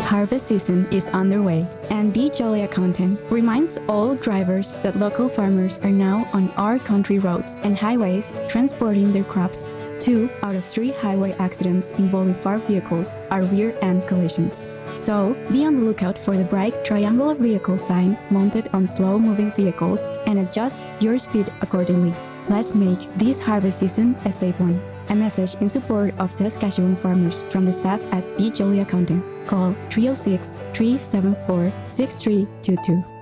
Harvest season is underway, and Be Jolly Accountant reminds all drivers that local farmers are now on our country roads and highways transporting their crops. 2 out of 3 highway accidents involving farm vehicles are rear-end collisions. So, be on the lookout for the bright triangular vehicle sign mounted on slow-moving vehicles and adjust your speed accordingly. Let's make this harvest season a safe one. A message in support of Saskatchewan farmers from the staff at Be Jolly Accounting. Call 306-374-6322.